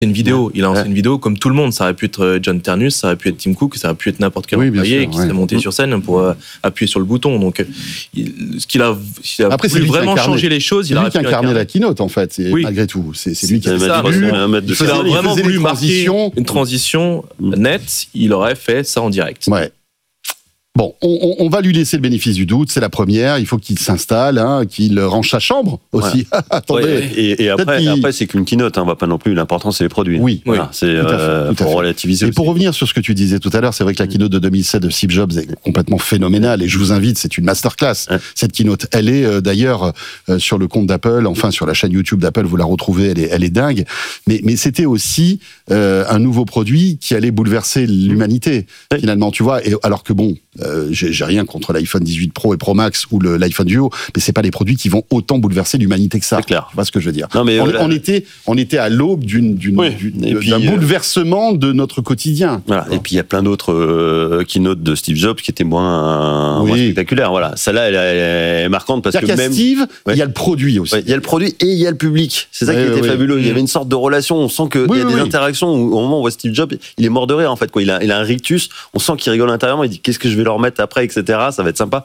C'est une vidéo. Il a lancé une vidéo comme tout le monde. Ça aurait pu être John Ternus, ça aurait pu être Tim Cook, ça aurait pu être n'importe quel employé qui serait monté sur scène pour appuyer sur le bouton. Donc, ce qu'il a Après, voulu vraiment changer les choses, il a lui qui incarnait la keynote, en fait. Malgré tout, c'est lui qui a ça. Il a vraiment voulu marquer une transition nette. Il aurait fait ça en direct. Ouais. Bon, on va lui laisser le bénéfice du doute, c'est la première, il faut qu'il s'installe, qu'il range sa chambre aussi. Ouais. Attendez. Et après, c'est qu'une keynote, on va pas non plus, l'important c'est les produits. Oui, voilà, c'est pour relativiser. Et aussi. pour revenir sur ce que tu disais tout à l'heure, c'est vrai que la keynote de 2007 de Steve Jobs est complètement phénoménale, et je vous invite, c'est une masterclass, cette keynote. Elle est d'ailleurs sur le compte d'Apple, enfin sur la chaîne YouTube d'Apple, vous la retrouvez, elle est dingue, mais c'était aussi un nouveau produit qui allait bouleverser l'humanité, finalement, tu vois, et alors que bon, j'ai rien contre l'iPhone 18 Pro et Pro Max ou l'iPhone Duo, mais c'est pas des produits qui vont autant bouleverser l'humanité que ça. C'est clair. Tu vois ce que je veux dire? Non, mais on était à l'aube d'un bouleversement de notre quotidien. Voilà. Et puis il y a plein d'autres keynotes de Steve Jobs qui étaient moins spectaculaires. Voilà. Celle-là, elle est marquante parce que même Steve, il y a le produit aussi. Il y a le produit et il y a le public. C'est ça qui était fabuleux. Il y avait une sorte de relation. On sent qu'il y a des interactions où, au moment où on voit Steve Jobs, il est mort de rire en fait. Quoi. Il a un rictus. On sent qu'il rigole intérieurement. Il dit qu'est-ce que je vais leur mettre après, etc. Ça va être sympa.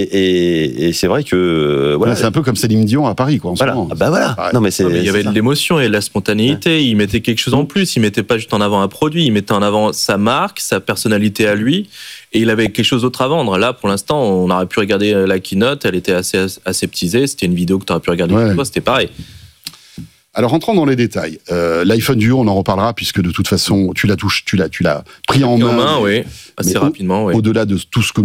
Et c'est vrai que voilà. C'est un peu comme Céline Dion à Paris, quoi. En ce moment. Ah bah voilà. Non mais il y avait de l'émotion et de la spontanéité. Il mettait quelque chose en plus. Il mettait pas juste en avant un produit. Il mettait en avant sa marque, sa personnalité à lui. Et il avait quelque chose d'autre à vendre. Là, pour l'instant, on aurait pu regarder la keynote. Elle était assez aseptisée. C'était une vidéo que tu aurais pu regarder une fois. C'était pareil. Alors, entrons dans les détails. L'iPhone Duo, on en reparlera, puisque de toute façon, tu l'as pris en main. Oui, assez rapidement. Au-delà de tout ce que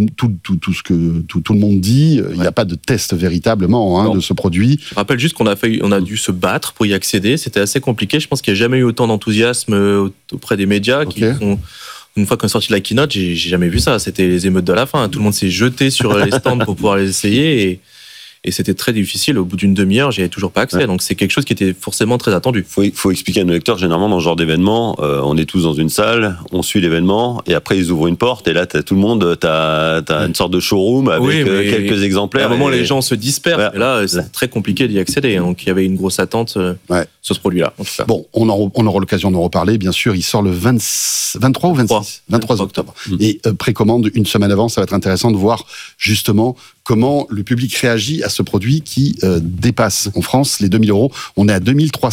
tout le monde dit, il n'y a pas de test véritablement de ce produit. Je rappelle juste qu'on a dû se battre pour y accéder. C'était assez compliqué. Je pense qu'il n'y a jamais eu autant d'enthousiasme auprès des médias une fois qu'on est sorti de la keynote, j'ai jamais vu ça. C'était les émeutes de la fin. Tout le monde s'est jeté sur les stands pour pouvoir les essayer et c'était très difficile. Au bout d'une demi-heure, j'y avais toujours pas accès. Donc c'est quelque chose qui était forcément très attendu. Faut expliquer à nos lecteurs, généralement dans ce genre d'événement, on est tous dans une salle, on suit l'événement et après ils ouvrent une porte et là t'as tout le monde, t'as une sorte de showroom avec quelques exemplaires. À un moment, les gens se dispersent. Et là, c'est très compliqué d'y accéder. Donc il y avait une grosse attente sur ce produit-là. En tout cas. Bon, on aura l'occasion d'en reparler. Bien sûr, il sort le 23 ou 26 23 octobre. Et précommande une semaine avant. Ça va être intéressant de voir justement comment le public réagit à ce produit qui dépasse en France les 2 000 €. On est à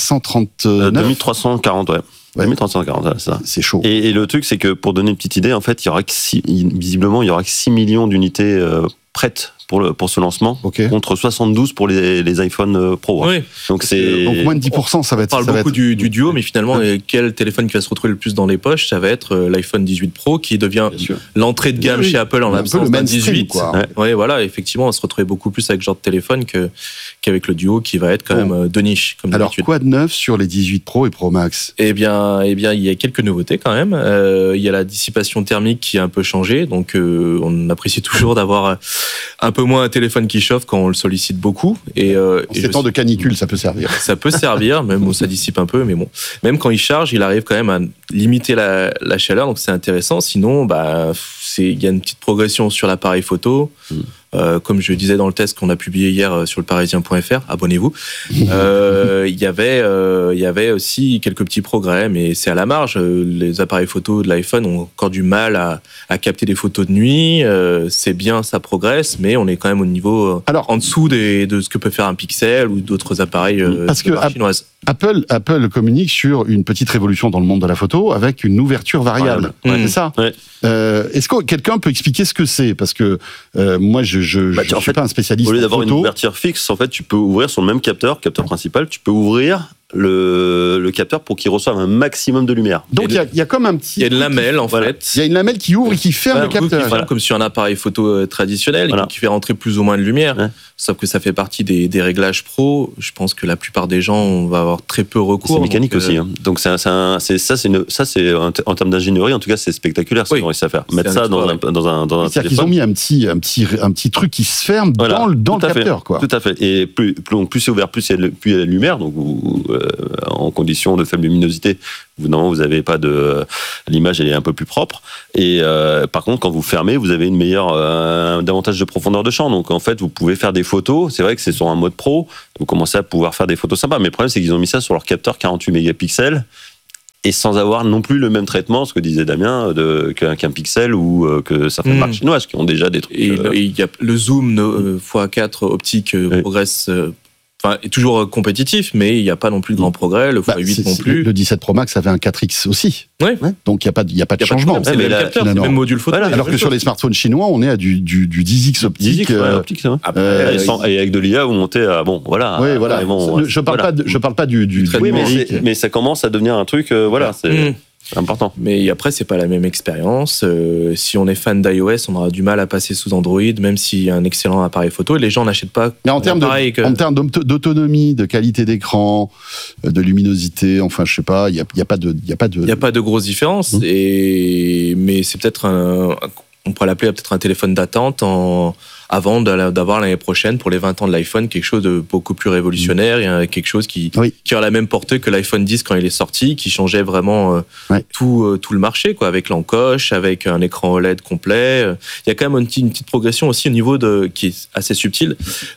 2339. 2340, ouais. 2340, c'est ça. C'est chaud. Et le truc, c'est que pour donner une petite idée, en fait, visiblement, il y aura que 6 millions d'unités prêtes pour ce lancement, contre 72 pour les iPhone Pro. Oui. Donc moins de 10%, ça va être. On parle beaucoup du Duo, mais finalement, quel téléphone qui va se retrouver le plus dans les poches, ça va être l'iPhone 18 Pro qui devient l'entrée de gamme chez Apple en l'absence d'un 18. Oui, voilà, effectivement, on va se retrouver beaucoup plus avec ce genre de téléphone qu'avec le Duo qui va être quand même de niche. Comme alors, quoi de neuf sur les 18 Pro et Pro Max ? Eh bien, il y a quelques nouveautés quand même. Il y a la dissipation thermique qui a un peu changé, donc on apprécie toujours d'avoir un peu moins un téléphone qui chauffe quand on le sollicite beaucoup. Et en ces temps de canicule, ça peut servir. Ça peut servir, même où ça dissipe un peu, mais bon. Même quand il charge, il arrive quand même à limiter la chaleur, donc c'est intéressant. Sinon, il y a une petite progression sur l'appareil photo. Comme je disais dans le test qu'on a publié hier sur le parisien.fr, abonnez-vous. Il y avait aussi quelques petits progrès, mais c'est à la marge. Les appareils photo de l'iPhone ont encore du mal à capter des photos de nuit. C'est bien, ça progresse, mais on est quand même au niveau en dessous de ce que peut faire un Pixel ou d'autres appareils de marque chinoise. Apple communique sur une petite révolution dans le monde de la photo avec une ouverture variable. C'est ça. Est-ce que quelqu'un peut expliquer ce que c'est ? Parce que moi, je suis pas un spécialiste. Au lieu d'avoir une ouverture fixe, en fait, tu peux ouvrir sur le même capteur principal. Tu peux ouvrir le capteur pour qu'il reçoive un maximum de lumière. Donc il y a comme un petit... Il y a une lamelle en fait. Il y a une lamelle qui ouvre et qui ferme le capteur. Comme sur un appareil photo traditionnel qui fait rentrer plus ou moins de lumière. Sauf que ça fait partie des réglages pro. Je pense que la plupart des gens on va avoir très peu recours. C'est mécanique aussi. Donc ça c'est en termes d'ingénierie, en tout cas c'est spectaculaire ce qu'ils ont réussi à faire. Mettre ça dans un téléphone. C'est-à-dire qu'ils ont mis un petit truc qui se ferme dans le capteur, quoi. Tout à fait. Et plus c'est ouvert, plus il y a de lumière. Donc en conditions de faible luminosité, évidemment, vous avez pas l'image, elle est un peu plus propre. Et par contre, quand vous fermez, vous avez davantage de profondeur de champ. Donc en fait, vous pouvez faire des photos. C'est vrai que c'est sur un mode pro. Vous commencez à pouvoir faire des photos sympas. Mais le problème, c'est qu'ils ont mis ça sur leur capteur 48 mégapixels. et sans avoir non plus le même traitement, ce que disait Damien, qu'un Pixel ou que certaines marques chinoises qui ont déjà des trucs. Et il y a le zoom x4 optique progresse. Est toujours compétitif, mais il n'y a pas non plus de grand progrès. Le x8 non plus. Le 17 Pro Max avait un 4X aussi. Ouais. Donc il n'y a pas de changement. C'est le même capteur, c'est le même module photo. Voilà, alors que sur les smartphones chinois, on est à du 10X optique. 10X, optique, c'est vrai. Et avec de l'IA, vous montez à voilà. Oui, voilà. Je parle pas du numérique. Mais ça commence à devenir un truc. C'est important. Mais après, c'est pas la même expérience. Si on est fan d'iOS, on aura du mal à passer sous Android, même s'il y a un excellent appareil photo. Et les gens n'achètent pas. Mais en termes d'autonomie, de qualité d'écran, de luminosité, enfin, je sais pas, il y a pas de grosse différence. Mais c'est peut-être on pourrait l'appeler peut-être un téléphone d'attente avant d'avoir l'année prochaine, pour les 20 ans de l'iPhone, quelque chose de beaucoup plus révolutionnaire, et quelque chose qui a la même portée que l'iPhone 10 quand il est sorti, qui changeait vraiment tout le marché, quoi, avec l'encoche, avec un écran OLED complet. Il y a quand même une petite progression aussi au niveau qui est assez subtile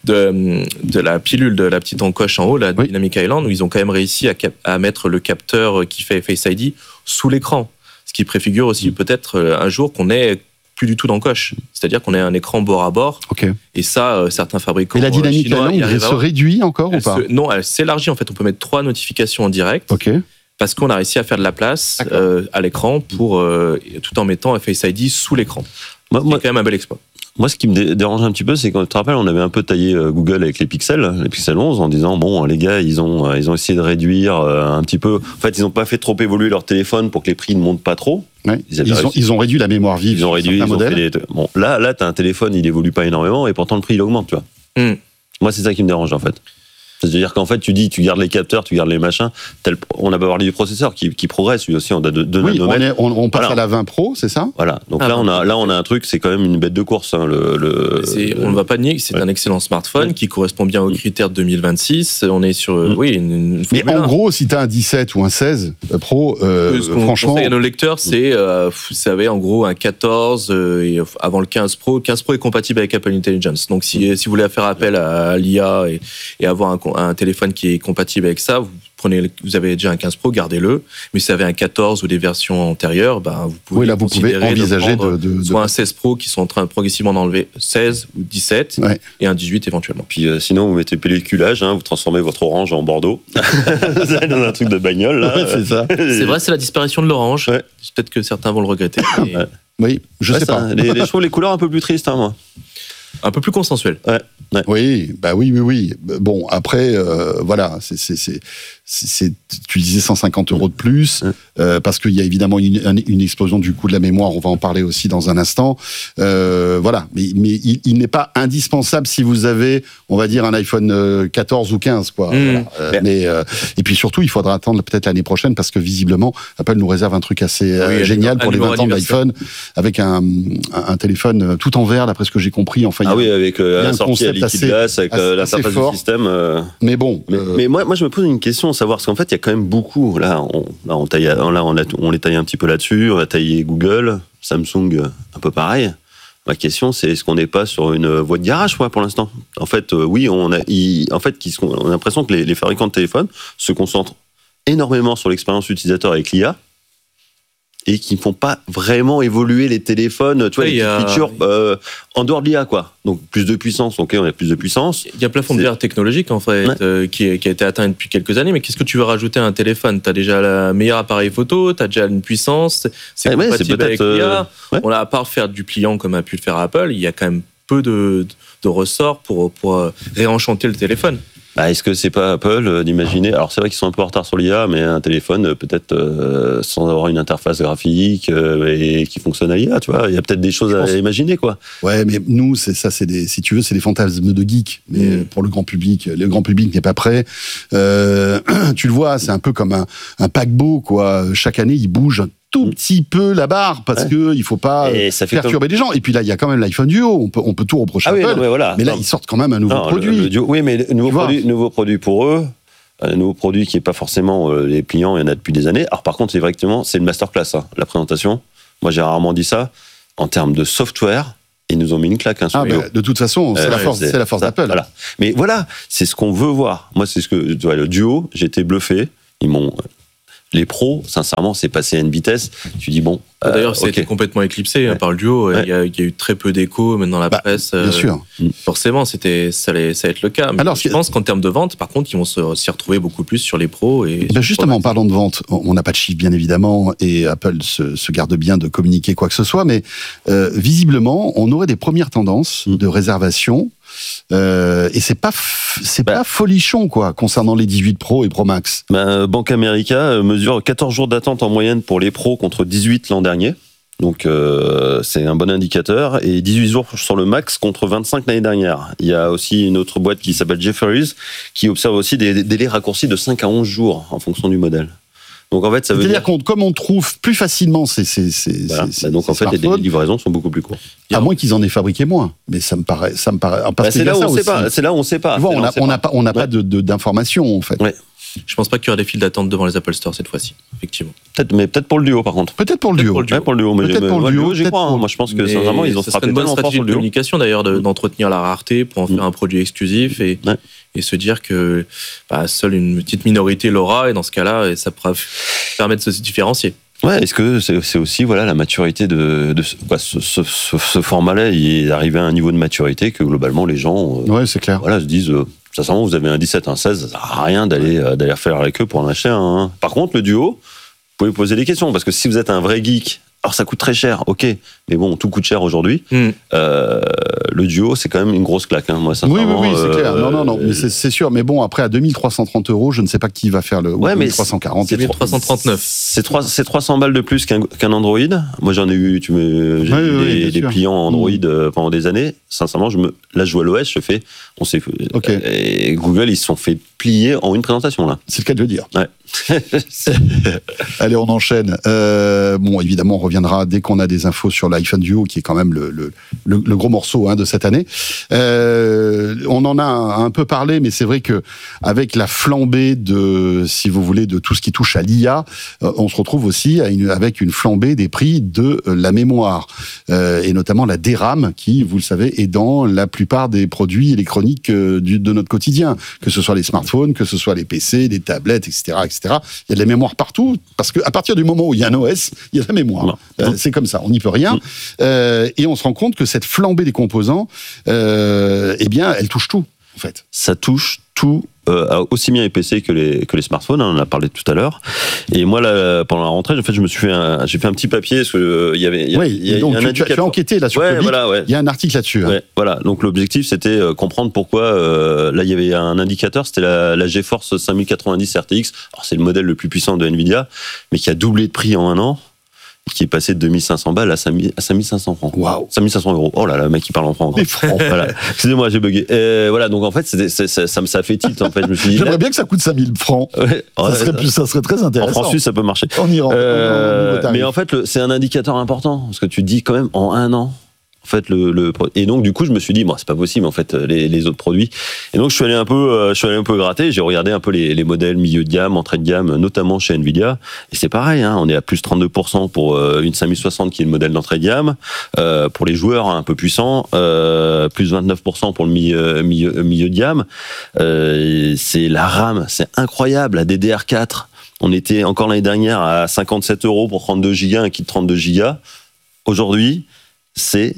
de la pilule, de la petite encoche en haut, la Dynamic Island, où ils ont quand même réussi à mettre le capteur qui fait Face ID sous l'écran, ce qui préfigure aussi peut-être un jour qu'on ait plus du tout d'encoche. C'est-à-dire qu'on a un écran bord à bord. Okay. Et ça, certains fabricants. Et la dynamique chinois, elle se réduit encore ou pas ? Non, elle s'élargit. En fait, on peut mettre 3 notifications en direct. Okay. Parce qu'on a réussi à faire de la place à l'écran pour tout en mettant Face ID sous l'écran. C'est quand même un bel exploit. Moi, ce qui me dérange un petit peu, c'est quand tu te rappelles, on avait un peu taillé Google avec les Pixel 11, en disant les gars, ils ont essayé de réduire un petit peu. En fait, ils n'ont pas fait trop évoluer leur téléphone pour que les prix ne montent pas trop. Ouais. Ils ont réduit la mémoire vive. Ils ont réduit. Là, t'as un téléphone, il évolue pas énormément, et pourtant le prix il augmente, tu vois. Moi, c'est ça qui me dérange en fait. C'est-à-dire qu'en fait, tu gardes les capteurs, tu gardes les machins. On a pas parlé du processeur qui progresse, lui aussi, on a 2 nanomètres. On passe à la 20 Pro, c'est ça ? Voilà. Donc là, on a un truc, c'est quand même une bête de course. Hein, on ne va pas nier que c'est un excellent smartphone qui correspond bien aux critères de 2026. On est sur, une mais en gros, si tu as un 17 ou un 16 Pro, franchement. Conseille à nos lecteurs, c'est, vous savez, en gros, un 14 et avant le 15 Pro. Le 15 Pro est compatible avec Apple Intelligence. Donc, si vous voulez faire appel à l'IA et avoir un téléphone qui est compatible avec ça, vous avez déjà un 15 Pro, gardez-le. Mais si vous avez un 14 ou des versions antérieures, vous pouvez envisager soit un 16 Pro qui sont en train progressivement d'enlever 16 ou 17 et un 18 éventuellement. Puis sinon, vous mettez pelliculage, vous transformez votre orange en bordeaux. Vous allez dans un truc de bagnole. Là. Ouais, c'est ça. C'est vrai, c'est la disparition de l'orange. Ouais. Peut-être que certains vont le regretter. Mais... Oui, je sais pas. Je trouve les couleurs un peu plus tristes, moi. Un peu plus consensuel. Ouais. Oui. Bon, après, voilà, tu disais 150 € de plus, parce qu'il y a évidemment une explosion du coût de la mémoire, on va en parler aussi dans un instant. Voilà, mais il n'est pas indispensable si vous avez, on va dire, un iPhone 14 ou 15, quoi. Voilà. Et puis surtout, il faudra attendre peut-être l'année prochaine, parce que visiblement, Apple nous réserve un truc assez génial pour les 20 ans de l'iPhone, avec un téléphone tout en verre, d'après ce que j'ai compris. Enfin, avec la sortie à liquide glace, avec l'interface du système. Mais bon. Mais moi, je me pose une question, savoir, parce qu'en fait, il y a quand même beaucoup. On les taille un petit peu là-dessus, on a taillé Google, Samsung, un peu pareil. Ma question, c'est est-ce qu'on n'est pas sur une voie de garage, pour l'instant ? En fait, oui, on a l'impression que les fabricants de téléphones se concentrent énormément sur l'expérience utilisateur avec l'IA, et qui ne font pas vraiment évoluer les téléphones, tu vois, les features en dehors de l'IA, quoi. Donc, plus de puissance, ok, on a plus de puissance. Il y a un plafond de verre technologique, en fait, qui a été atteint depuis quelques années, mais qu'est-ce que tu veux rajouter à un téléphone ? Tu as déjà le meilleur appareil photo, tu as déjà une puissance, c'est compatible avec l'IA. On a, à part faire du pliant comme a pu le faire Apple, il y a quand même peu de ressorts pour réenchanter le téléphone. Est-ce que c'est pas Apple d'imaginer... Alors c'est vrai qu'ils sont un peu en retard sur l'IA, mais un téléphone peut-être sans avoir une interface graphique et qui fonctionne à l'IA, tu vois. Il y a peut-être des choses à imaginer, quoi. Ouais, mais nous, si tu veux, c'est des fantasmes de geek. Mais pour le grand public n'est pas prêt. Tu le vois, c'est un peu comme un paquebot, quoi. Chaque année, il bouge tout petit peu la barre parce que il faut pas perturber les gens. Et puis là, il y a quand même l'iPhone Duo. On peut tout reprocher à Apple. Mais là, ils sortent quand même un nouveau produit. Le Duo, oui, mais le nouveau produit pour eux, un nouveau produit qui est pas forcément les pliants, il y en a depuis des années. Alors par contre, c'est une masterclass, la présentation. Moi, j'ai rarement dit ça. En termes de software, ils nous ont mis une claque. De toute façon, c'est la force d'Apple. Voilà. Mais voilà, c'est ce qu'on veut voir. Moi, c'est le Duo. J'ai été bluffé. Les pros, sincèrement, c'est passé à une vitesse. Tu dis bon. D'ailleurs, ça a été complètement éclipsé par le duo. Il y a eu très peu d'écho, même dans la presse. Bien sûr. Forcément, ça allait être le cas. Mais alors, je pense qu'en termes de vente, par contre, ils vont s'y retrouver beaucoup plus sur les pros. Et justement, en parlant de vente, on n'a pas de chiffres, bien évidemment, et Apple se garde bien de communiquer quoi que ce soit, mais visiblement, on aurait des premières tendances de réservation. Et c'est pas folichon, quoi, concernant les 18 Pro et Pro Max. Bank America mesure 14 jours d'attente en moyenne pour les pros contre 18 l'an dernier. Donc c'est un bon indicateur. Et 18 jours sur le Max contre 25 l'année dernière. Il y a aussi une autre boîte qui s'appelle Jefferies qui observe aussi des délais raccourcis de 5 à 11 jours en fonction du modèle. Donc en fait, ça veut dire comme on trouve plus facilement donc en fait, les délais de livraison sont beaucoup plus courts. À moins qu'ils en aient fabriqué moins, mais ça me paraît. C'est là où on ne sait pas. On n'a pas d'informations en fait. Ouais. Je pense pas qu'il y aura des files d'attente devant les Apple Store cette fois-ci, effectivement. Peut-être pour le duo par contre. Peut-être pour le duo. Pour le duo, j'y crois. Moi, je pense que sincèrement, ils ont frappé une bonne stratégie de communication d'ailleurs d'entretenir la rareté pour en faire un produit exclusif et se dire que seule une petite minorité l'aura et dans ce cas-là, ça pourra permettre de se différencier. Ouais, est-ce que c'est aussi la maturité de ce format-là, il est arrivé à un niveau de maturité que globalement les gens c'est clair. Se disent sincèrement, vous avez un 17, un 16, ça sert à rien d'aller faire avec eux pour en acheter un. Par contre, le duo, vous pouvez poser des questions parce que si vous êtes un vrai geek, alors ça coûte très cher, ok, mais bon, tout coûte cher aujourd'hui. Le duo, c'est quand même une grosse claque, moi, sincèrement. Oui, c'est clair. Non, mais c'est sûr. Mais bon, après, à 2330 €, je ne sais pas qui va faire le. Ouais, mais 2340. C'est 1339. C'est 300 balles de plus qu'un Android. Moi, j'en ai eu, j'ai des clients Android pendant des années. Sincèrement, là, je joue à l'OS, et Google, ils se sont fait plier en une présentation, là. C'est le cas de le dire. Ouais. Allez, on enchaîne. Évidemment, on reviendra dès qu'on a des infos sur l'iPhone Duo, qui est quand même le gros morceau de cette année. On en a un peu parlé, mais c'est vrai que avec la flambée si vous voulez, de tout ce qui touche à l'IA, on se retrouve aussi avec une flambée des prix de la mémoire, et notamment la DRAM, qui, vous le savez, est dans la plupart des produits électroniques de notre quotidien, que ce soit les smartphones, que ce soit les PC, les tablettes, etc., etc. Il y a de la mémoire partout, parce qu'à partir du moment où il y a un OS, il y a de la mémoire. C'est comme ça, on n'y peut rien. Et on se rend compte que cette flambée des composants, elle touche tout, en fait. Ça touche tout, aussi bien les PC que les smartphones, on en a parlé tout à l'heure. Et moi, là, pendant la rentrée, en fait, j'ai fait un petit papier, parce que il y a donc un tu as enquêté là sur Public, il y a un article là-dessus. Voilà, donc l'objectif, c'était comprendre pourquoi, là, il y avait un indicateur, c'était la GeForce 5090 RTX, alors c'est le modèle le plus puissant de Nvidia, mais qui a doublé de prix en un an, qui est passé de 2500 balles à 5500 francs. Waouh. 5500 €. Oh là là, le mec, il parle en francs. Voilà. Excusez-moi, j'ai bugué. Voilà, donc en fait, ça fait tilt, en fait. Je me suis dit, j'aimerais bien que ça coûte 5000 francs. Ça serait très intéressant. En France-Suisse, ça peut marcher. En Iran. Mais en fait, c'est un indicateur important, parce que tu te dis quand même, en un an, en fait, et donc du coup, je me suis dit, c'est pas possible en fait les autres produits. Et donc je suis allé un peu gratter. J'ai regardé un peu les modèles milieu de gamme, entrée de gamme, notamment chez Nvidia. Et c'est pareil, on est à plus 32% pour une 5060 qui est le modèle d'entrée de gamme. Pour les joueurs un peu puissants, plus 29% pour le milieu de gamme. C'est la RAM, c'est incroyable. La DDR4, on était encore l'année dernière à 57 € pour 32 Go, un kit 32 Go. Aujourd'hui, c'est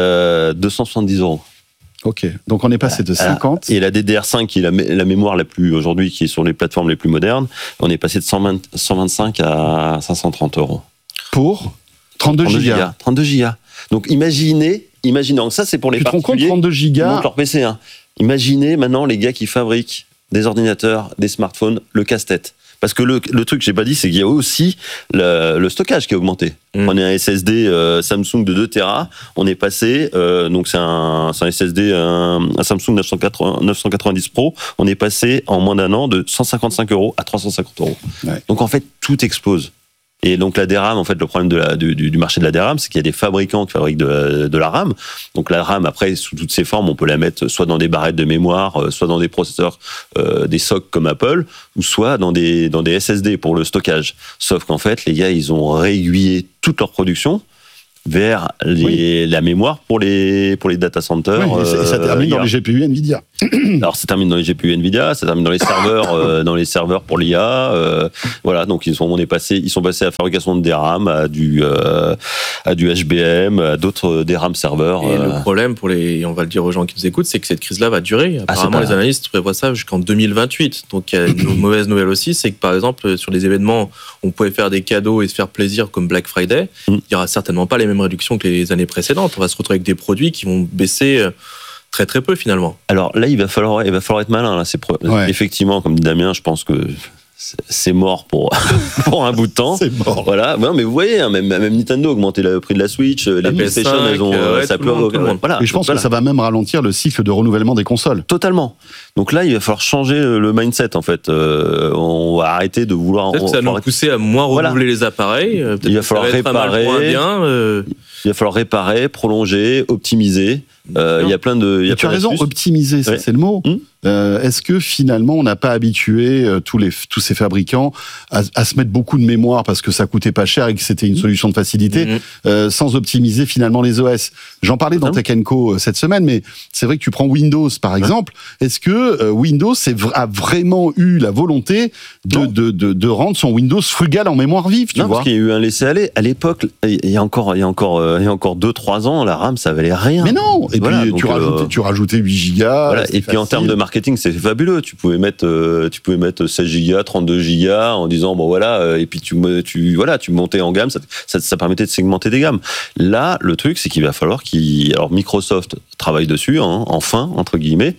270 €. Ok, donc on est passé de 50. Et la DDR5, qui est la mémoire la plus aujourd'hui, qui est sur les plateformes les plus modernes, on est passé de 125 à 530 €. Pour 32 Go. 32 Go. Donc imaginez, donc ça c'est pour les particuliers. Tu te rends compte, 32 Go. Qui montent leur PC. Imaginez maintenant les gars qui fabriquent des ordinateurs, des smartphones, le casse-tête. Parce que le truc que j'ai pas dit, c'est qu'il y a aussi le stockage qui a augmenté. On est un SSD Samsung de 2 Tera, on est passé, donc c'est un SSD, un Samsung 990 Pro, on est passé en moins d'un an de 155 € à 350 €. Ouais. Donc en fait, tout explose. Et donc la DRAM, en fait, le problème du marché de la DRAM, c'est qu'il y a des fabricants qui fabriquent de la RAM. Donc la RAM, après, sous toutes ses formes, on peut la mettre soit dans des barrettes de mémoire, soit dans des processeurs, des SoC comme Apple, ou soit dans des SSD pour le stockage. Sauf qu'en fait, les gars, ils ont réaiguillé toute leur production vers la mémoire pour les data centers. Oui, et ça termine dans les GPU Nvidia. Alors, ça termine dans les GPU Nvidia, ça termine dans les serveurs pour l'IA. Voilà, donc ils sont passés à la fabrication de DRAM, à du HBM, à d'autres DRAM serveurs. Et le problème on va le dire aux gens qui nous écoutent, c'est que cette crise-là va durer. Apparemment, les analystes prévoient ça jusqu'en 2028. Donc, il y a une mauvaise nouvelle aussi, c'est que par exemple, sur les événements, on pouvait faire des cadeaux et se faire plaisir comme Black Friday. Il n'y aura certainement pas les mêmes réductions que les années précédentes. On va se retrouver avec des produits qui vont baisser très très peu finalement. Alors là, il va falloir être malin. Là. Effectivement, comme dit Damien, je pense que c'est mort pour un bout de temps. C'est mort. Voilà. Non, mais vous voyez, hein, même Nintendo a augmenté le prix de la Switch, la PlayStation, elles ont ça peut. Voilà. Et je pense que ça va même ralentir le cycle de renouvellement des consoles. Totalement. Donc là, il va falloir changer le mindset en fait. On va arrêter de vouloir. Peut-être que ça va nous pousser à moins renouveler les appareils. Il va falloir réparer. Il va falloir réparer, prolonger, optimiser. Il y a plein de. Tu as raison, optimiser, ça c'est le mot. Est-ce que finalement on n'a pas habitué tous ces fabricants à se mettre beaucoup de mémoire parce que ça coûtait pas cher et que c'était une solution de facilité, sans optimiser finalement les OS? J'en parlais dans Tech & Co cette semaine, mais c'est vrai que tu prends Windows par exemple. Est-ce que Windows a vraiment eu la volonté de rendre son Windows frugal en mémoire vive, tu vois? Parce qu'il y a eu un laisser-aller. À l'époque, il y a encore 2-3 ans, la RAM ça valait rien. Mais non. Et puis tu rajoutais 8 gigas. Voilà. Et puis en termes de marketing, c'est fabuleux. Tu pouvais mettre 16 gigas, 32 gigas en disant bon voilà. Et puis tu montais en gamme. Ça permettait de segmenter des gammes. Là, le truc, c'est qu'il va falloir alors Microsoft travaille dessus, hein, enfin entre guillemets.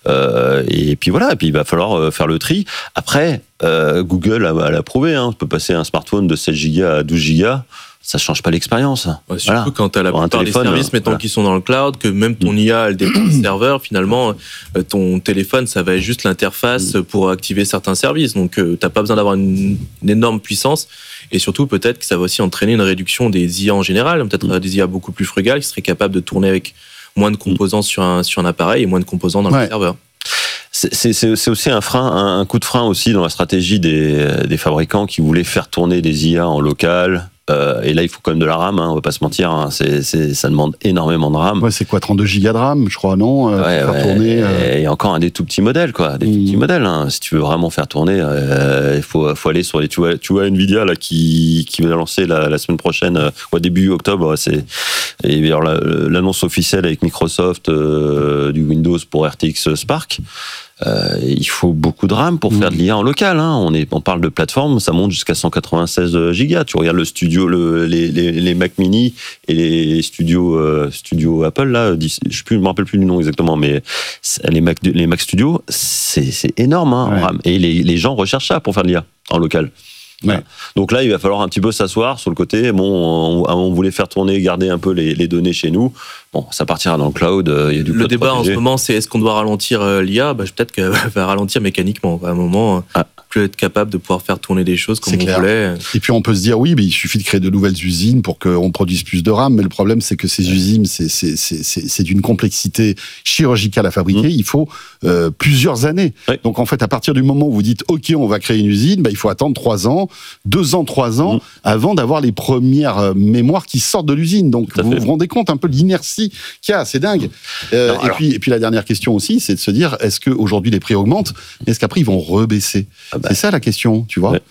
Et puis voilà. Et puis il va falloir faire le tri. Après, Google l'a prouvé. Hein, on peut passer un smartphone de 16 gigas à 12 gigas. Ça change pas l'expérience. Ouais, surtout quand tu as la plupart des services qui sont dans le cloud, que même ton IA, elle dépend du serveur, finalement, ton téléphone, ça va être juste l'interface pour activer certains services. Donc, t'as pas besoin d'avoir une énorme puissance. Et surtout, peut-être que ça va aussi entraîner une réduction des IA en général. Peut-être des IA beaucoup plus frugales qui seraient capables de tourner avec moins de composants sur un appareil et moins de composants dans le serveur. C'est aussi un coup de frein aussi dans la stratégie des fabricants qui voulaient faire tourner des IA en local. Et là, il faut quand même de la RAM, hein, on va pas se mentir. Hein, ça demande énormément de RAM. Ouais, c'est quoi, 32 gigas de RAM, je crois, non? Faire tourner. Et encore un des tout petits modèles, quoi. Des tout petits modèles. Hein. Si tu veux vraiment faire tourner, il faut aller sur les. Tu vois Nvidia là qui va lancer la semaine prochaine, au début octobre. Et alors l'annonce officielle avec Microsoft du Windows pour RTX Spark. Il faut beaucoup de RAM pour faire de l'IA en local. Hein. On parle de plateforme, ça monte jusqu'à 196 gigas. Tu regardes le studio, les Mac Mini et les studios Apple là, je me rappelle plus du nom exactement, mais les Mac Studio, c'est énorme hein, en RAM. Et les gens recherchent ça pour faire de l'IA en local. Ouais. Donc là, il va falloir un petit peu s'asseoir sur le côté. Bon, on voulait faire tourner, garder un peu les données chez nous. Bon, ça partira dans le cloud. Il y a du le débat protégé. En ce moment, c'est est-ce qu'on doit ralentir l'IA? Peut-être qu'elle va ralentir mécaniquement. À un moment, plus être capable de pouvoir faire tourner des choses comme on voulait. Et puis on peut se dire, oui, mais il suffit de créer de nouvelles usines pour qu'on produise plus de RAM. Mais le problème, c'est que ces usines, c'est d'une complexité chirurgicale à fabriquer. Il faut plusieurs années. Ouais. Donc en fait, à partir du moment où vous dites, OK, on va créer une usine, il faut attendre 3 ans, 2 ans, 3 ans, avant d'avoir les premières mémoires qui sortent de l'usine. Donc vous vous rendez compte un peu de l'inertie qu'il y a, c'est dingue. Et puis la dernière question aussi, c'est de se dire, est-ce qu'aujourd'hui les prix augmentent? Est-ce qu'après ils vont rebaisser? C'est ça la question, tu vois.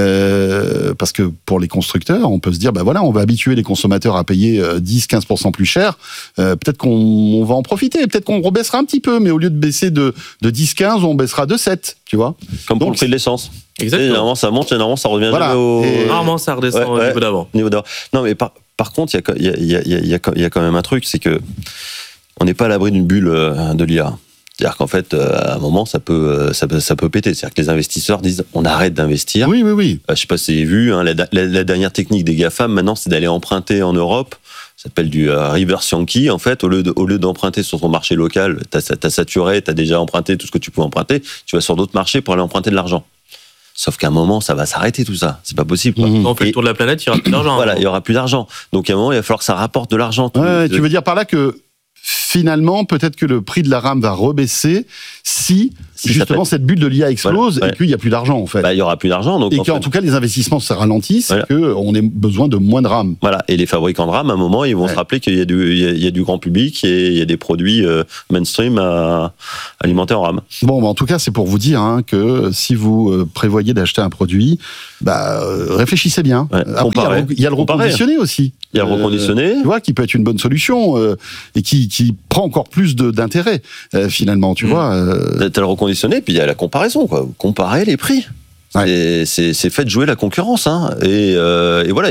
Parce que pour les constructeurs, on peut se dire, on va habituer les consommateurs à payer 10-15% plus cher. Peut-être qu'on va en profiter. Peut-être qu'on rebaissera un petit peu, mais au lieu de baisser de 10-15, on baissera de 7, tu vois. Comme pour le prix de l'essence. Exactement. Généralement, ça monte, généralement, ça revient jamais au... Rarement, ça redescend au niveau d'avant. Non, mais par contre, il y a quand même un truc, c'est que on n'est pas à l'abri d'une bulle de l'IA. C'est-à-dire qu'en fait, à un moment, ça peut péter. C'est-à-dire que les investisseurs disent, on arrête d'investir. Oui. Je sais pas si vous avez vu, hein, la dernière technique des GAFAM, maintenant, c'est d'aller emprunter en Europe. Ça s'appelle du reverse Yankee. En fait, au lieu d'emprunter sur ton marché local, t'as saturé, t'as déjà emprunté tout ce que tu peux emprunter, tu vas sur d'autres marchés pour aller emprunter de l'argent. Sauf qu'à un moment, ça va s'arrêter tout ça. C'est pas possible. Quoi. On fait le tour de la planète, il y aura plus d'argent. Voilà, il y aura plus d'argent. Donc à un moment, il va falloir que ça rapporte de l'argent. Tu veux dire par là que finalement, peut-être que le prix de la RAM va rebaisser si justement cette bulle de l'IA explose voilà, et qu'il n'y a plus d'argent en fait. Il y aura plus d'argent. Donc, et qu'en tout cas les investissements se ralentissent et qu'on ait besoin de moins de RAM. Voilà. Et les fabricants de RAM, à un moment, ils vont se rappeler qu'il y a du grand public et il y a des produits mainstream à alimenter en RAM. Bon, en tout cas, c'est pour vous dire que si vous prévoyez d'acheter un produit, réfléchissez bien. Après, il y a le reconditionné aussi. Il y a le reconditionné. Tu vois, qui peut être une bonne solution et qui prend encore plus d'intérêt, finalement, tu vois. T'as le reconditionné, puis il y a la comparaison, quoi. Comparer les prix. Ouais. C'est fait de jouer la concurrence, hein. Et voilà.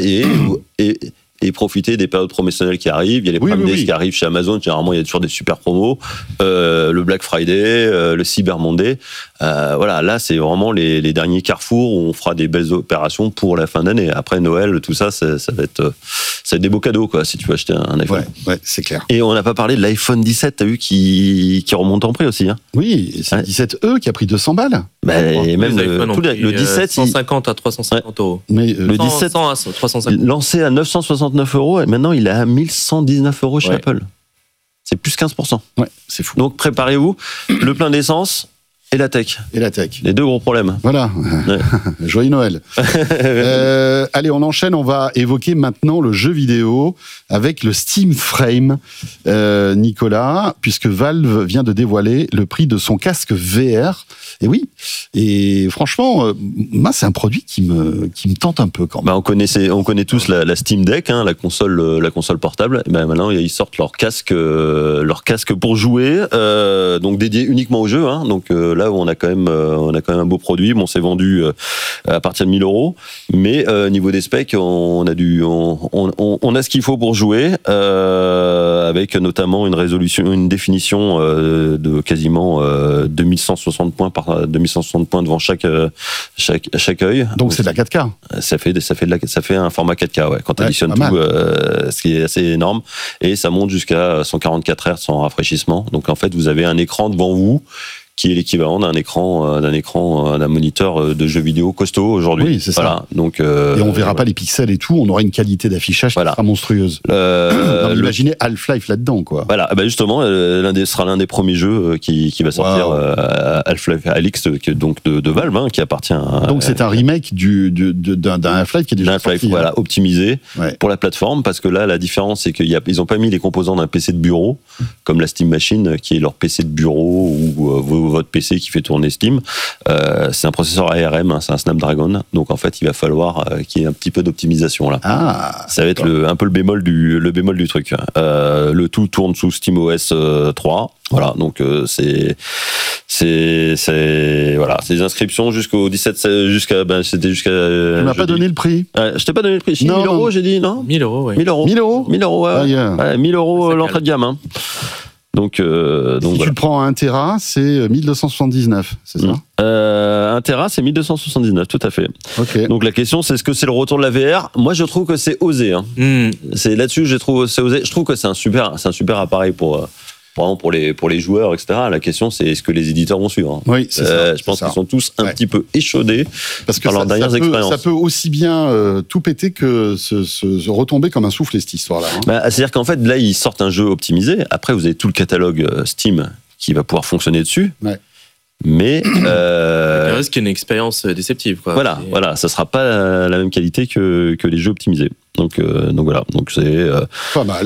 Et profiter des périodes promotionnelles qui arrivent. Il y a les Prime Days qui arrivent chez Amazon. Généralement, il y a toujours des super promos. Le Black Friday, le Cyber Monday. Voilà, là, c'est vraiment les derniers carrefours où on fera des belles opérations pour la fin d'année. Après Noël, tout ça, ça va être des beaux cadeaux, quoi, si tu veux acheter un iPhone. Ouais, c'est clair. Et on n'a pas parlé de l'iPhone 17, t'as vu, qui remonte en prix aussi. Hein. Oui, c'est le 17E qui a pris 200 balles. Et même le 17, 150 à 350 euros. Mais le 17, 100 à 350. Lancé à 969 euros, et maintenant il est à 1119 euros chez Apple. C'est plus 15%. Ouais, c'est fou. Donc préparez-vous, le plein d'essence et la tech. Les deux gros problèmes. Voilà. Joyeux Noël. Allez, on enchaîne. On va évoquer maintenant le jeu vidéo avec le Steam Frame, Nicolas, puisque Valve vient de dévoiler le prix de son casque VR. Et oui. Et franchement, moi, c'est un produit qui me tente un peu quand même. On connaît tous la Steam Deck, hein, la console portable. Et maintenant, ils sortent leur casque pour jouer, donc dédié uniquement au jeu. Hein, donc là où on a quand même un beau produit. Bon, c'est vendu à partir de 1000 euros, mais niveau des specs, on a ce qu'il faut pour jouer, avec notamment une définition de quasiment 2160 points par 2160 points devant chaque œil. Donc c'est de la 4K. Ça fait un format 4K, ouais. Quand tu additionnes tout, ce qui est assez énorme, et ça monte jusqu'à 144 Hz sans rafraîchissement. Donc en fait, vous avez un écran devant vous qui est l'équivalent d'un moniteur de jeux vidéo costaud aujourd'hui. Oui, c'est ça. Donc, et on verra pas les pixels et tout, on aura une qualité d'affichage qui sera monstrueuse. Imaginez Half-Life là-dedans, quoi. Voilà, justement, sera l'un des premiers jeux qui va sortir, Half-Life Alyx, donc de Valve, hein, qui appartient à... Donc c'est un remake d'un Half-Life qui est déjà sorti. Voilà, optimisé pour la plateforme, parce que là, la différence, c'est qu'ils ont pas mis les composants d'un PC de bureau, comme la Steam Machine, qui est leur PC de bureau, ou votre PC qui fait tourner Steam. C'est un processeur ARM, hein, c'est un Snapdragon, donc en fait il va falloir qu'il y ait un petit peu d'optimisation là. Ça va être un peu le bémol du truc. Le tout tourne sous SteamOS 3. Voilà, donc c'est des inscriptions jusqu'au 17, c'était jusqu'à. Tu m'as pas donné le prix. Je t'ai pas donné le prix. 1000 euros, j'ai dit, non? 1000 euros, oui. 1000 euros. 1000 euros. 1000 euros, ouais. 1000 euros l'entrée de gamme, hein. Donc si tu le prends à 1 Tera, c'est 1279, c'est ça? 1 Tera, c'est 1279, tout à fait. Okay. Donc la question, c'est est-ce que c'est le retour de la VR? Moi, je trouve que c'est osé. Hein. C'est là-dessus, je trouve c'est osé. Je trouve que c'est un super appareil pour les joueurs, etc. La question, c'est est-ce que les éditeurs vont suivre? Oui, c'est ça. Je pense qu'ils sont tous un petit peu échaudés par leurs dernières expériences. Ça peut aussi bien tout péter que se retomber comme un soufflet, cette histoire-là. Hein. C'est-à-dire qu'en fait, là, ils sortent un jeu optimisé. Après, vous avez tout le catalogue Steam qui va pouvoir fonctionner dessus. Ouais. Mais il risque une expérience déceptive, quoi. Voilà, ça sera pas la même qualité que les jeux optimisés. Donc voilà, donc c'est pas mal.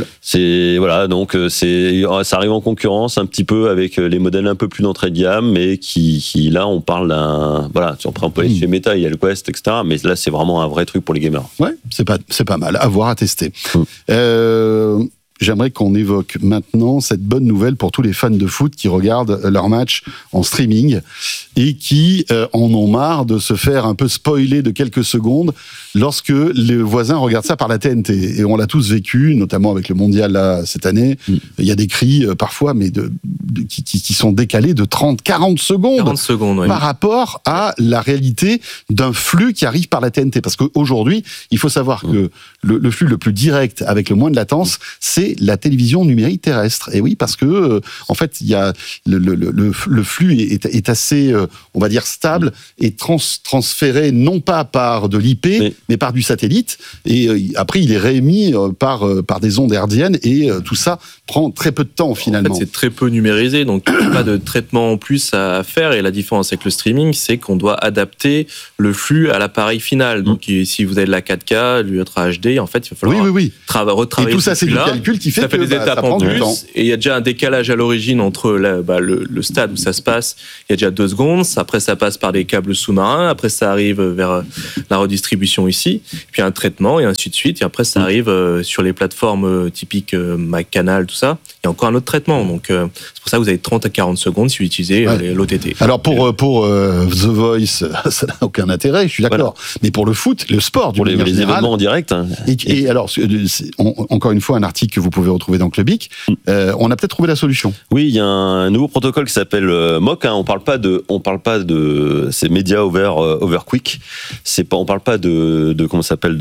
Ça arrive en concurrence un petit peu avec les modèles un peu plus d'entrée de gamme, mais qui là on parle d'un on peut aller chez Meta, il y a le Quest, etc. Mais là c'est vraiment un vrai truc pour les gamers. Ouais, c'est pas mal, à voir, à tester. J'aimerais qu'on évoque maintenant cette bonne nouvelle pour tous les fans de foot qui regardent leur match en streaming et qui en ont marre de se faire un peu spoiler de quelques secondes lorsque les voisins regardent ça par la TNT. Et on l'a tous vécu, notamment avec le mondial là, cette année. Il y a des cris parfois, mais qui sont décalés de 30-40 secondes, 40 secondes par rapport à la réalité d'un flux qui arrive par la TNT. Parce qu'aujourd'hui, il faut savoir que le flux le plus direct avec le moins de latence, c'est c'est la télévision numérique terrestre. Et oui, parce que en fait, il y a le flux est assez, on va dire, stable et transféré non pas par de l'IP, mais par du satellite. Et après, il est réémis par des ondes hertziennes et tout ça prend très peu de temps finalement. En fait, c'est très peu numérisé, donc il n'y a pas de traitement en plus à faire. Et la différence avec le streaming, c'est qu'on doit adapter le flux à l'appareil final. Donc si vous avez de la 4K, l'Ultra HD, en fait, il va falloir retravailler. Et tout ça, c'est du calcul qui fait ça fait des étapes en plus. Et il y a déjà un décalage à l'origine entre le stade où ça se passe. Il y a déjà 2 secondes. Après, ça passe par des câbles sous-marins. Après, ça arrive vers la redistribution ici. Puis un traitement et ainsi de suite. Et après, ça arrive sur les plateformes typiques MyCanal, tout ça. Il y a encore un autre traitement. Donc, c'est pour ça que vous avez 30 à 40 secondes si vous utilisez l'OTT. Alors, pour The Voice, ça n'a aucun intérêt, je suis d'accord. Voilà. Mais pour le foot, le sport, pour les événements en direct. Et alors, encore une fois, un article que vous pouvez retrouver dans Clubic, on a peut-être trouvé la solution. Oui, il y a un nouveau protocole qui s'appelle MOC. On parle pas de, c'est Media over Quick. On parle pas de comment ça s'appelle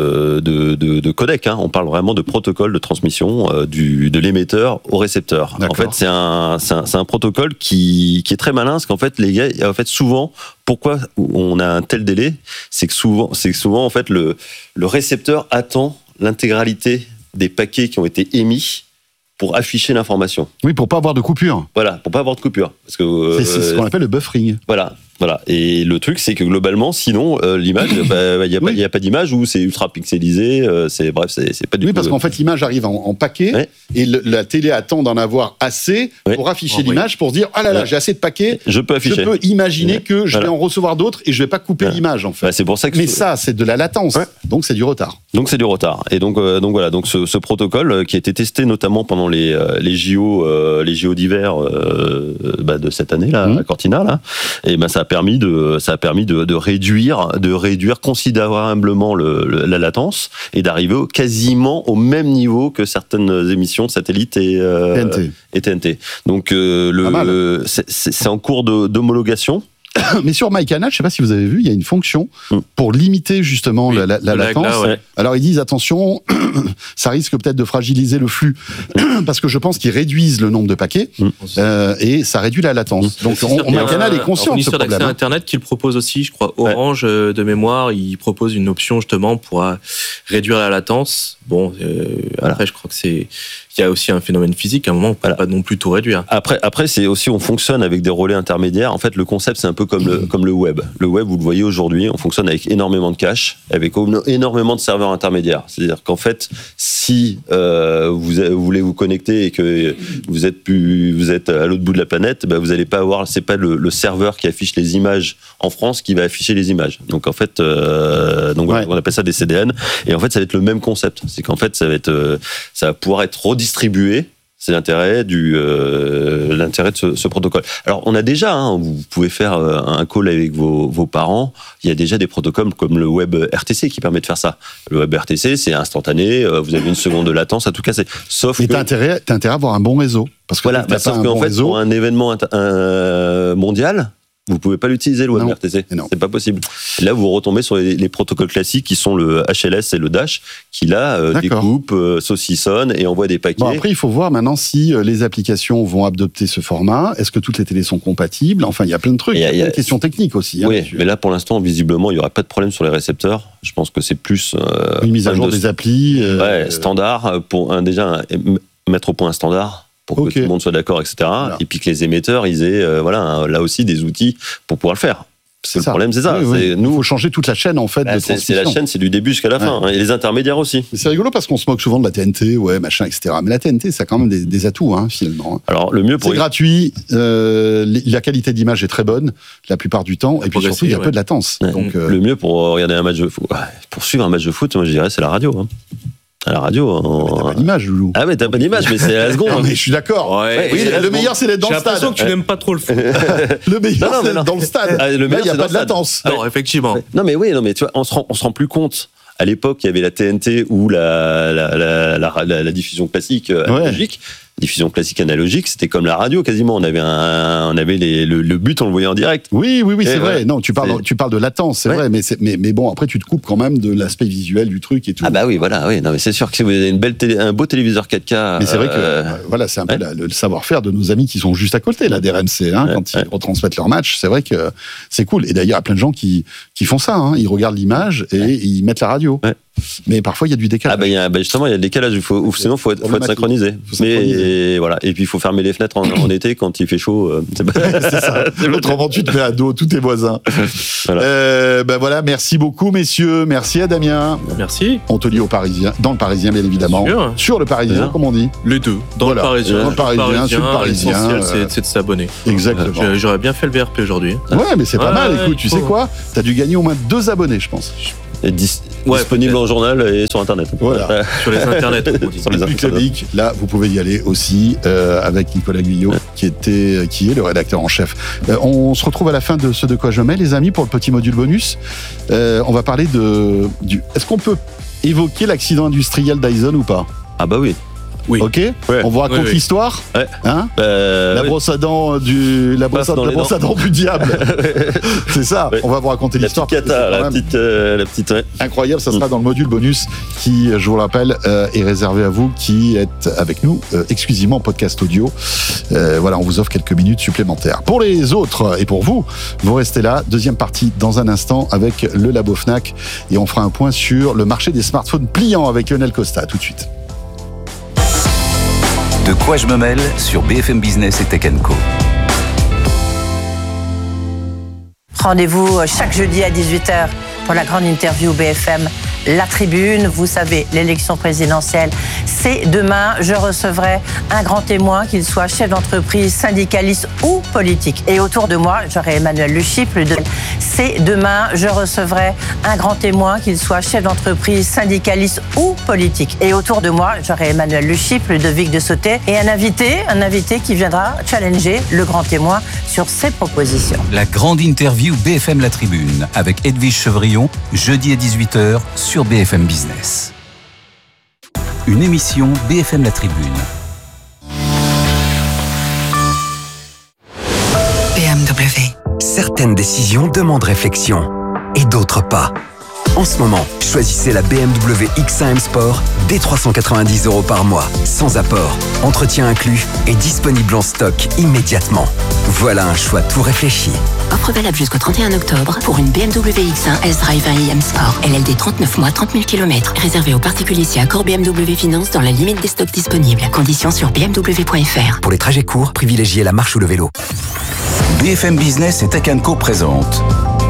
de codec. On parle vraiment de protocole de transmission de l'émetteur au récepteur. D'accord. En fait, c'est un protocole qui est très malin, parce qu'en fait, les gars, en fait, souvent, pourquoi on a un tel délai, c'est que souvent, en fait, le récepteur attend l'intégralité des paquets qui ont été émis pour afficher l'information. Oui, pour pas avoir de coupure. Voilà, pour pas avoir de coupure. Parce que c'est ce qu'on appelle le buffering. Voilà. Et le truc, c'est que globalement, sinon, l'image, il y a pas d'image, ou c'est ultra pixelisé. C'est pas du tout. Oui, parce qu'en fait, l'image arrive en paquet, et la télé attend d'en avoir assez pour afficher l'image, pour se dire, ah là là, j'ai assez de paquets. Je peux afficher. Je peux imaginer que je vais en recevoir d'autres et je vais pas couper l'image, en fait. C'est pour ça que mais ça, c'est de la latence. Donc c'est du retard. Donc c'est du retard. Et donc voilà. Donc ce protocole qui a été testé notamment pendant les JO d'hiver de cette année là, à Cortina là, et ça a permis de réduire considérablement la latence et d'arriver quasiment au même niveau que certaines émissions de satellite et TNT. Donc c'est en cours d'homologation. Mais sur MyCanal, je ne sais pas si vous avez vu, il y a une fonction pour limiter justement la latence. Là, Alors ils disent attention, ça risque peut-être de fragiliser le flux parce que je pense qu'ils réduisent le nombre de paquets et ça réduit la latence. Donc MyCanal est conscient de ce problème. D'accès Internet qu'il propose aussi, je crois, Orange de mémoire, il propose une option justement pour réduire la latence. Bon, après je crois que il y a aussi un phénomène physique, à un moment, on ne peut pas non plus tout réduire. Après, c'est aussi, on fonctionne avec des relais intermédiaires. En fait, le concept, c'est un peu comme le web. Le web, vous le voyez aujourd'hui, on fonctionne avec énormément de cache, avec énormément de serveurs intermédiaires. C'est-à-dire qu'en fait, si vous voulez vous connecter et que vous êtes à l'autre bout de la planète, vous n'allez pas avoir, c'est pas le serveur qui affiche les images en France qui va afficher les images. Donc en fait, on appelle ça des CDN. Et en fait, ça va être le même concept. C'est qu'en fait, ça va pouvoir être redistribué. C'est l'intérêt de ce protocole. Alors, on a déjà, vous pouvez faire un call avec vos parents. Il y a déjà des protocoles comme le Web RTC qui permet de faire ça. Le Web RTC, c'est instantané. Vous avez 1 seconde de latence à tout casser. Mais t'as intérêt à avoir un bon réseau. Parce que sauf qu'en fait, pour un événement mondial, vous pouvez pas l'utiliser, le Web RTC. C'est pas possible. Et là, vous retombez sur les protocoles classiques qui sont le HLS et le Dash, qui là découpent, saucissonnent et envoient des paquets. Bon, après, il faut voir maintenant si les applications vont adopter ce format. Est-ce que toutes les télés sont compatibles? Enfin, il y a plein de trucs. Il y a des questions techniques aussi. Oui, mais là, pour l'instant, visiblement, il y aura pas de problème sur les récepteurs. Je pense que c'est plus une mise à jour des applis. Standard pour mettre au point un standard. Pour que tout le monde soit d'accord, etc. Voilà. Et puis que les émetteurs, ils aient là aussi des outils pour pouvoir le faire. Le problème, c'est ça. Il faut changer toute la chaîne, en fait, de transmission. C'est la chaîne, c'est du début jusqu'à la fin. Et les intermédiaires aussi. Mais c'est rigolo parce qu'on se moque souvent de la TNT, machin, etc. Mais la TNT, ça a quand même des atouts, finalement. Alors, le mieux pour... C'est gratuit, la qualité d'image est très bonne, la plupart du temps, et puis surtout, il y a peu de latence. Donc, le mieux pour regarder un match de foot, pour suivre un match de foot, moi, je dirais, c'est la radio. À la radio. T'as pas d'image, Loulou. Ah, mais t'as pas d'image, mais c'est à la seconde. Non, mais je suis d'accord. Oui, le meilleur, c'est d'être dans le stade. J'ai l'impression que tu n'aimes pas trop le foot. Le meilleur, c'est d'être dans le stade. Là, il n'y a pas de latence. Alors, effectivement. Non, mais tu vois, on se rend plus compte à l'époque, il y avait la TNT ou la diffusion classique analogique. Diffusion classique analogique, c'était comme la radio quasiment. On avait le but, on le voyait en direct. Oui, c'est vrai. Non, tu parles de latence, c'est vrai, mais bon, après tu te coupes quand même de l'aspect visuel du truc et tout. Ah bah oui, voilà, oui. Non, mais c'est sûr que si vous avez un beau téléviseur 4K. Mais c'est vrai que voilà, c'est un peu le savoir-faire de nos amis qui sont juste à côté là d'RMC, quand ils retransmettent leur match. C'est vrai que c'est cool. Et d'ailleurs, il y a plein de gens qui font ça. Ils regardent l'image et ils mettent la radio. Ouais. Mais parfois il y a du décalage. Justement, il y a le décalage. Sinon, faut être synchronisé. Mais voilà. Et puis il faut fermer les fenêtres en été quand il fait chaud. C'est ça. Autrement, tu te mets à dos tous tes voisins. Voilà. Voilà. Merci beaucoup, messieurs. Merci à Damien. Merci. On te lit au Parisien, dans le Parisien, bien évidemment. Sur le Parisien, comme on dit. Les deux. Dans le Parisien. Dans le Parisien, sur le Parisien. L'essentiel, c'est de s'abonner. Exactement. J'aurais bien fait le VRP aujourd'hui. Ouais, mais c'est pas mal. Écoute, tu sais quoi ? T'as dû gagner au moins 2 abonnés, je pense. Disponible en journal et sur Internet. Voilà. Sur les internets. Sur les publics, là, vous pouvez y aller aussi avec Nicolas Guyot, qui est le rédacteur en chef. On se retrouve à la fin de ce De quoi je mets, les amis, pour le petit module bonus. On va parler Est-ce qu'on peut évoquer l'accident industriel Dyson ou pas ? Ah bah oui. Oui. Ok. Ouais. On vous raconte l'histoire. Ouais. La brosse à dents du diable. C'est ça. Ouais. On va vous raconter l'histoire. La petite. Ouais. Incroyable. Ça sera dans le module bonus qui, je vous le rappelle, est réservé à vous qui êtes avec nous exclusivement en podcast audio. Voilà, on vous offre quelques minutes supplémentaires. Pour les autres et pour vous, vous restez là. Deuxième partie dans un instant avec le Labo Fnac et on fera un point sur le marché des smartphones pliants avec Lionel Costa. Tout de suite. De quoi je me mêle sur BFM Business et Tech & Co. Rendez-vous chaque jeudi à 18h pour la grande interview BFM La Tribune. Vous savez, l'élection présidentielle, c'est demain. Je recevrai un grand témoin, qu'il soit chef d'entreprise, syndicaliste ou politique. Et autour de moi, j'aurai Emmanuel Le Chypre. C'est demain. Je recevrai un grand témoin, qu'il soit chef d'entreprise, syndicaliste ou politique. Et autour de moi, j'aurai Emmanuel Le Chypre, Ludovic de Sauté, et un invité qui viendra challenger le grand témoin sur ses propositions. La grande interview BFM La Tribune avec Edwige Chevrillon, jeudi à 18h sur BFM Business. Une émission BFM La Tribune. BMW. Certaines décisions demandent réflexion et d'autres pas. En ce moment, choisissez la BMW X1 M Sport dès 390 € par mois, sans apport, entretien inclus et disponible en stock immédiatement. Voilà un choix tout réfléchi. Offre valable jusqu'au 31 octobre pour une BMW X1 S-Drive 1i M Sport. LLD 39 mois, 30 000 km. Réservé aux particuliers si accord BMW Finance dans la limite des stocks disponibles. Conditions sur bmw.fr. Pour les trajets courts, privilégiez la marche ou le vélo. BFM Business et Tech & Co présente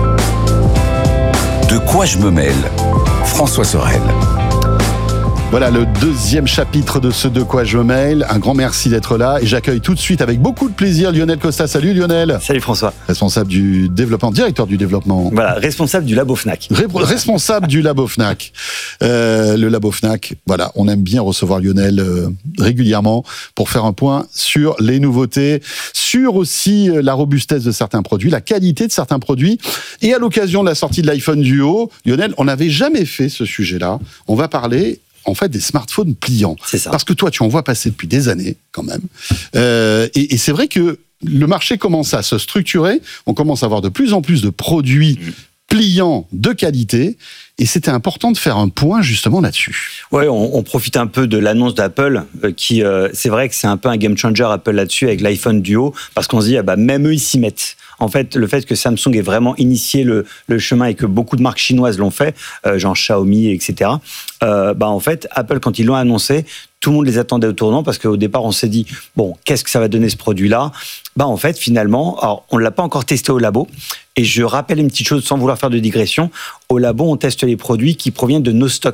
De quoi je me mêle ? François Sorel. Voilà le deuxième chapitre de ce De quoi je me mêle. Un grand merci d'être là et j'accueille tout de suite avec beaucoup de plaisir Lionel Costa. Salut Lionel. Salut François. Responsable du développement, directeur du développement. Voilà, responsable du Labo Fnac. Responsable du Labo Fnac. Le Labo Fnac, voilà, on aime bien recevoir Lionel régulièrement pour faire un point sur les nouveautés, sur aussi la robustesse de certains produits, la qualité de certains produits. Et à l'occasion de la sortie de l'iPhone Duo, Lionel, on n'avait jamais fait ce sujet-là. On va parler en fait des smartphones pliants. C'est ça. Parce que toi, tu en vois passer depuis des années, quand même. Et c'est vrai que le marché commence à se structurer. On commence à avoir de plus en plus de produits pliants de qualité. Et c'était important de faire un point justement là-dessus. Ouais, on profite un peu de l'annonce d'Apple qui, c'est vrai que c'est un peu un game changer Apple là-dessus avec l'iPhone Duo, parce qu'on se dit, même eux, ils s'y mettent. En fait, le fait que Samsung ait vraiment initié le chemin et que beaucoup de marques chinoises l'ont fait, genre Xiaomi, etc., en fait, Apple, quand ils l'ont annoncé, tout le monde les attendait au tournant parce qu'au départ, on s'est dit, bon, qu'est-ce que ça va donner ce produit-là ? En fait, finalement, alors, on ne l'a pas encore testé au labo. Et je rappelle une petite chose sans vouloir faire de digression. Au labo, on teste les produits qui proviennent de nos stocks.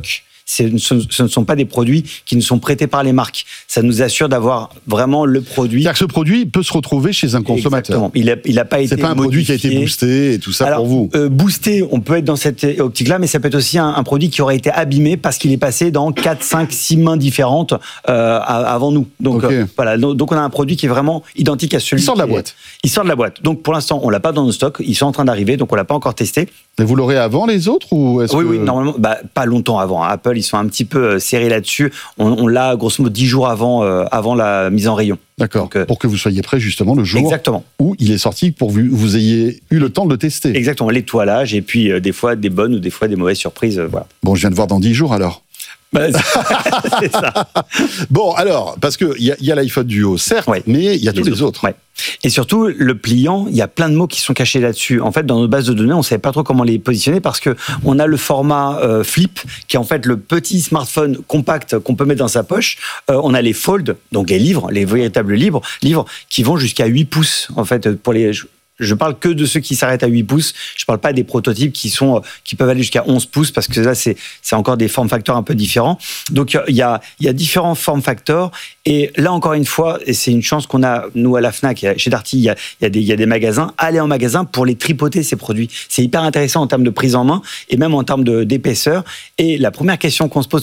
ce ne sont pas des produits qui ne sont prêtés par les marques. Ça nous assure d'avoir vraiment le produit. C'est-à-dire que ce produit peut se retrouver chez un consommateur. Exactement. Il a pas été C'est pas un produit qui a été boosté et tout ça. Alors, pour vous. Boosté, on peut être dans cette optique-là, mais ça peut être aussi un produit qui aurait été abîmé parce qu'il est passé dans 4, 5, 6 mains différentes avant nous. Donc voilà. Donc on a un produit qui est vraiment identique à celui. Il sort de la boîte. Il sort de la boîte. Donc pour l'instant, on l'a pas dans nos stocks. Ils sont en train d'arriver, donc on l'a pas encore testé. Et vous l'aurez avant les autres ou est-ce Oui, normalement, pas longtemps avant. Apple, ils sont un petit peu serrés là-dessus. On l'a grosso modo 10 jours avant la mise en rayon. D'accord. Donc, pour que vous soyez prêt justement le jour exactement. où il est sorti, pour que vous ayez eu le temps de le tester. Exactement, l'étoilage et puis des fois des bonnes ou des fois des mauvaises surprises. Voilà. Bon, je viens de voir dans 10 jours alors. C'est ça. Bon, alors, parce qu'il y a l'iPhone Duo, certes, mais il y a tous les autres. Ouais. Et surtout, le pliant, il y a plein de mots qui sont cachés là-dessus. En fait, dans nos bases de données, on ne savait pas trop comment les positionner parce qu'on a le format Flip, qui est en fait le petit smartphone compact qu'on peut mettre dans sa poche. On a les Fold, donc les livres, les véritables livres qui vont jusqu'à 8 pouces, en fait, pour les... Je parle que de ceux qui s'arrêtent à 8 pouces. Je parle pas des prototypes qui peuvent aller jusqu'à 11 pouces parce que là, c'est encore des form factors un peu différents. Donc, il y a différents form factors. Et là, encore une fois, et c'est une chance qu'on a, nous, à la Fnac, chez Darty, il y a des magasins. Allez en magasin pour les tripoter, ces produits. C'est hyper intéressant en termes de prise en main et même en termes d'épaisseur. Et la première question qu'on se pose